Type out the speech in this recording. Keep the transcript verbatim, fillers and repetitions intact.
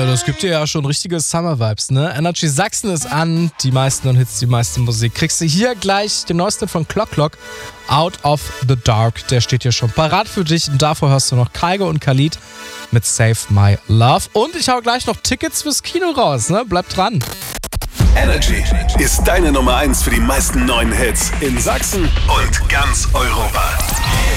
Ja, das gibt dir ja schon richtige Summer-Vibes, ne? Energy Sachsen ist an, die meisten und Hits, die meiste Musik. Kriegst du hier gleich den neuesten von Clock Clock, Out of the Dark. Der steht hier schon parat für dich. Und davor hörst du noch Kygo und Khalid mit Save My Love. Und ich hau gleich noch Tickets fürs Kino raus, ne? Bleib dran. Energy ist deine Nummer eins für die meisten neuen Hits in Sachsen und ganz Europa.